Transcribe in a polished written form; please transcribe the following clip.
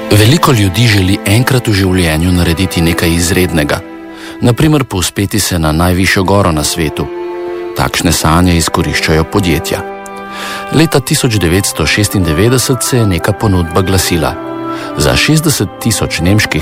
Veliko ljudi želi enkrat v življenju narediti nekaj izrednega, naprimer povzpeti se na najvišjo goro na svetu. Takšne sanje izkoriščajo podjetja. Leta 1996 se je neka ponudba glasila: za 60 000 nemških